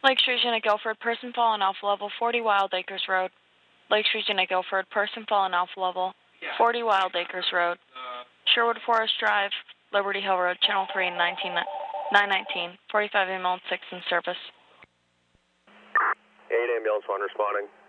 Lakes Region at Guilford, person fallen off level 40 Wild Acres Road. Lakes Region at Guilford, person fallen off level 40 Wild Acres Road. Sherwood Forest Drive, Liberty Hill Road, Channel 3, 919, 45 ambulance 6 in service. 8 ambulance 1 responding.